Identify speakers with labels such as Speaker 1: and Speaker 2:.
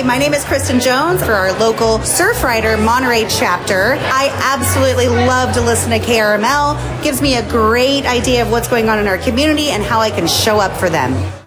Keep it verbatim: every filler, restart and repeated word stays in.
Speaker 1: my name is Kristen Jones for our local Surfrider Monterey chapter. I absolutely love to listen to K R M L. Gives me a great idea of what's going on in our community and how I can show up for them.